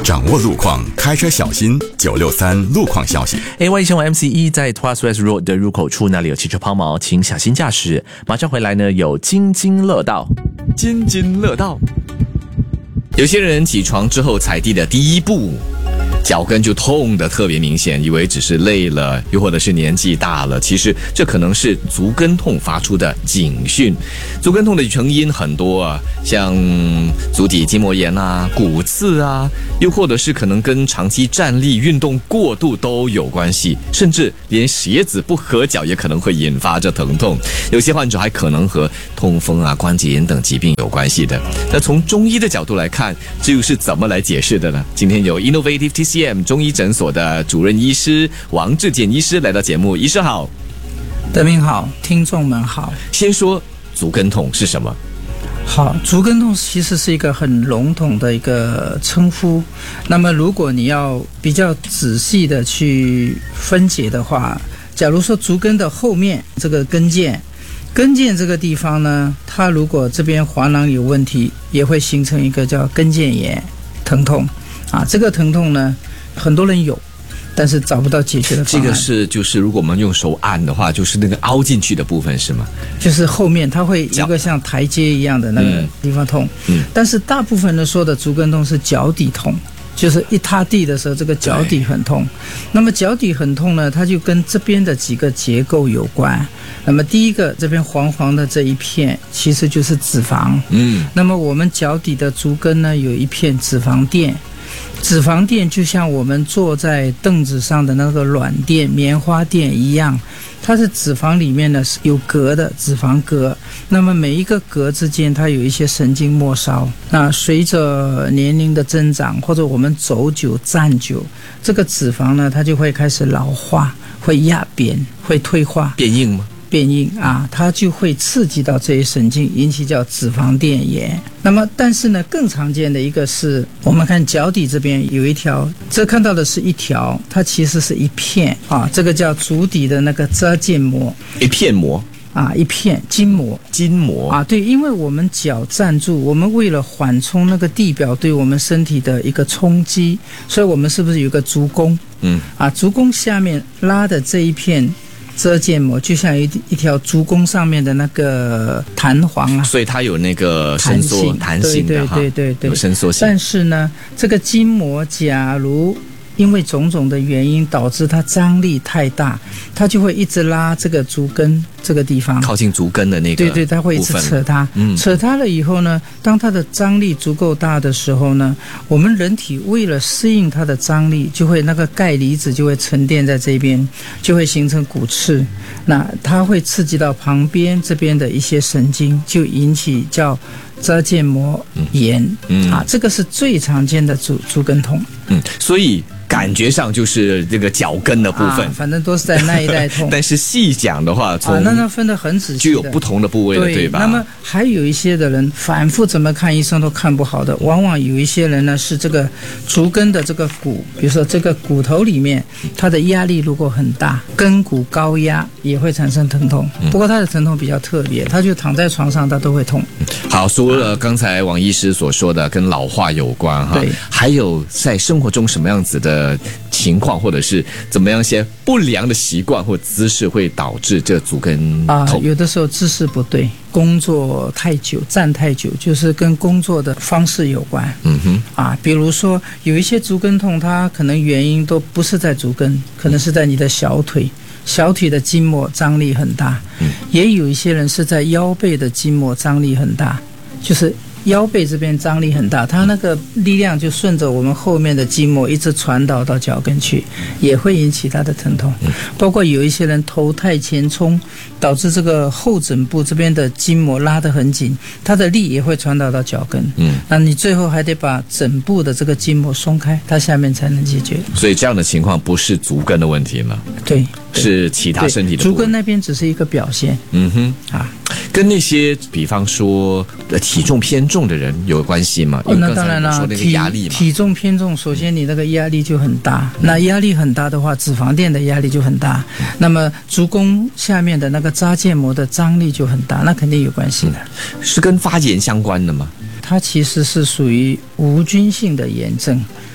掌握路况，开车小心。963路况消息。 万宜城往 MC1 在 Tuas West Road 的入口处，那里有汽车抛锚，请小心驾驶。马上回来呢，有津津乐道。津津乐道。有些人起床之后踩地的第一步，脚跟就痛得特别明显，以为只是累了，又或者是年纪大了，其实这可能是足跟痛发出的警讯。足跟痛的成因很多啊，像足底筋膜炎啊、骨刺啊，又或者是可能跟长期站立运动过度都有关系，甚至连鞋子不合脚也可能会引发这疼痛。有些患者还可能和痛风啊、关节炎等疾病有关系的。那从中医的角度来看，这又是怎么来解释的呢？今天有 Innovative TCM 中医诊所的主任医师王志健医师来到节目。医师好。 德明好，听众们好。 先说足跟痛是什么？ 好，足跟痛其实是一个很笼统的一个称呼。那么如果你要比较仔细的去分解的话，假如说足跟的后面这个跟腱这个地方呢，它如果这边滑囊有问题，也会形成一个叫跟腱炎疼痛啊。这个疼痛呢，很多人有，但是找不到解决的方案。 这个就是如果我们用手按的话，就是那个凹进去的部分是吗？ 就是后面它会一个像台阶一样的那个地方痛。但是大部分人说的足跟痛是脚底痛，就是一踏地的时候这个脚底很痛。那么脚底很痛呢，它就跟这边的几个结构有关。那么第一个，这边黄黄的这一片其实就是脂肪。那么我们脚底的足跟呢，有一片脂肪垫。脂肪垫就像我们坐在凳子上的那个软垫、棉花垫一样，它是脂肪里面呢是有隔的脂肪隔。那么每一个隔之间它有一些神经末梢，那随着年龄的增长，或者我们走久站久，这个脂肪呢它就会开始老化，会压扁，会退化。 变硬吗？ 变硬啊，它就会刺激到这些神经，引起叫脂肪垫炎。那么但是呢，更常见的一个是我们看脚底这边有一条，这看到的是一条，它其实是一片啊，这个叫足底的那个遮腱膜。 一片膜啊，一片筋膜啊，对，因为我们脚站住，我们为了缓冲那个地表对我们身体的一个冲击，所以我们是不是有个足弓？足弓下面拉的这一片遮腱膜就像一条足弓上面的那个弹簧啊， 所以它有那个伸缩弹性的哈，对，有伸缩性。 但是呢，这个筋膜假如因为种种的原因导致它张力太大，它就会一直拉这个足跟这个地方， 靠近足跟的那个部分， 对，它会一直扯它，扯它了以后呢，当它的张力足够大的时候呢，我们人体为了适应它的张力，就会那个钙离子就会沉淀在这边，就会形成骨刺，那它会刺激到旁边这边的一些神经，就引起叫遮腱膜炎这个是最常见的足跟痛。 所以感觉上就是这个脚跟的部分， 反正都是在那一带痛。 但是细讲的话， 那分得很仔细的， 就有不同的部位了，对吧？ 那么还有一些的人反复怎么看医生都看不好的，往往有一些人呢是这个足跟的这个骨，比如说这个骨头里面，它的压力如果很大，跟骨高压也会产生疼痛。不过它的疼痛比较特别，它就躺在床上它都会痛。 好，除了刚才王医师所说的跟老化有关哈，还有在生活中什么样子的情况，或者是怎么样一些不良的习惯或姿势会导致这足跟痛？ 有的时候姿势不对，工作太久，站太久，就是跟工作的方式有关。比如说有一些足跟痛，它可能原因都不是在足跟，可能是在你的小腿的筋膜张力很大，也有一些人是在腰背的筋膜张力很大，就是腰背这边张力很大，它那个力量就顺着我们后面的筋膜一直传导到脚跟去，也会引起它的疼痛。包括有一些人头太前冲，导致这个后枕部这边的筋膜拉得很紧，它的力也会传导到脚跟。那你最后还得把枕部的这个筋膜松开，它下面才能解决。 所以这样的情况不是足跟的问题了， 对， 是其他身体的部分。 足跟那边只是一个表现。 跟那些比方说体重偏重的人有关系吗？ 那当然了，体重偏重，首先你那个压力就很大，那压力很大的话，脂肪垫的压力就很大，那么足弓下面的那个扎腱膜的张力就很大，那肯定有关系的。 是跟发炎相关的吗？ 它其实是属于无菌性的炎症，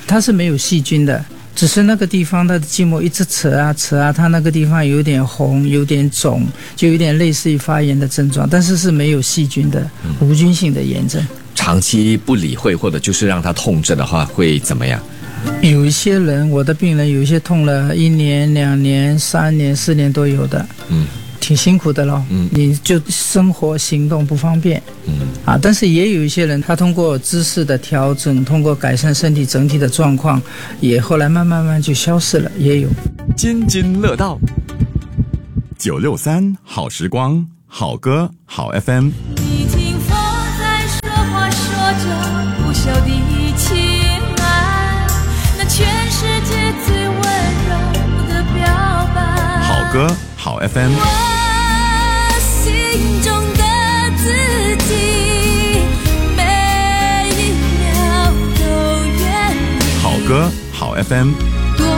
它是没有细菌的，只是那个地方它的筋膜一直扯啊，它那个地方有点红，有点肿，就有点类似于发炎的症状，但是是没有细菌的无菌性的炎症。 长期不理会或者就是让它痛着的话会怎么样？ 有一些人，我的病人有一些痛了1年、2年、3年、4年都有的，挺辛苦的咯。你就生活行动不方便，但是也有一些人，他通过姿势的调整，通过改善身体整体的状况，也后来慢慢就消失了，也有。 津津乐道963好时光，好歌好 FM。 你听风在说话，说着不晓的情爱，那全世界最温柔的表白。 好歌好 FM。 我心中的自己，每一秒都愿意。 好歌好 FM。